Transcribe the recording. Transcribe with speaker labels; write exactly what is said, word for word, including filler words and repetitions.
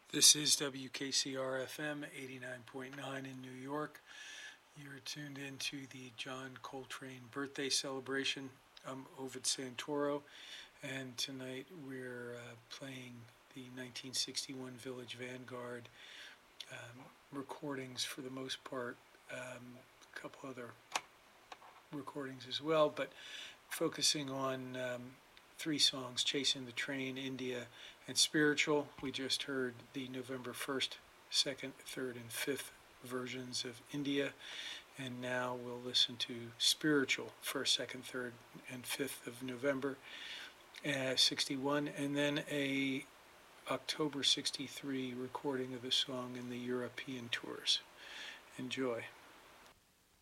Speaker 1: This is W K C R F M eighty-nine point nine in New York. You're tuned into the John Coltrane birthday celebration. I'm Ovid Santoro, and tonight we're uh, playing the nineteen sixty-one Village Vanguard um, recordings for the most part, um, a couple other recordings as well, but focusing on um, three songs: Chasing the Train, India, and Spiritual. We just heard the November first, second, third, and fifth versions of India, and now we'll listen to Spiritual, first, second, third, and fifth of November uh, sixty-one, and then a October sixty-three recording of the song in the European tours. Enjoy.